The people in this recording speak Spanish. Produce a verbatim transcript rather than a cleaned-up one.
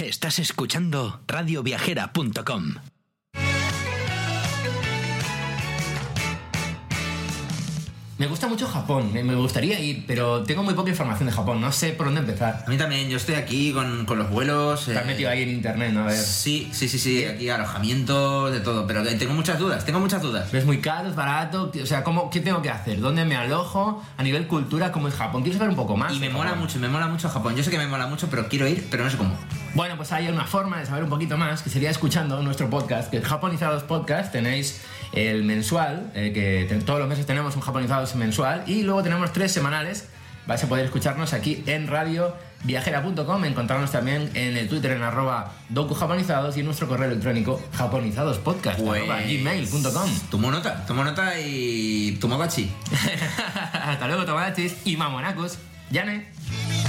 Estás escuchando radio viajera punto com. Me gusta mucho Japón, me gustaría ir, pero tengo muy poca información de Japón, no sé por dónde empezar. A mí también, yo estoy aquí con, con los vuelos. Te has eh, metido ahí en internet, ¿no? A ver. Sí, sí, sí, sí, aquí alojamiento, de todo, pero tengo muchas dudas, tengo muchas dudas. ¿Es muy caro, es barato? O sea, ¿cómo, ¿qué tengo que hacer? ¿Dónde me alojo? A nivel cultura, ¿cómo es Japón? Quiero saber un poco más. Y me de mola Japón. mucho, me mola mucho Japón. Yo sé que me mola mucho, pero quiero ir, pero no sé cómo. Bueno, pues hay una forma de saber un poquito más, que sería escuchando nuestro podcast, que es Japonizados Podcast. Tenéis el mensual, eh, que te- todos los meses tenemos un Japonizados mensual, y luego tenemos tres semanales. Vais a poder escucharnos aquí en radio viajera punto com, encontrarnos también en el Twitter en arroba docujaponizados y en nuestro correo electrónico japonizadospodcast Pues- arroba gmail punto com. Tomo nota, tomo nota y tomodachi. Hasta luego, tomachis y mamonacos. Yane.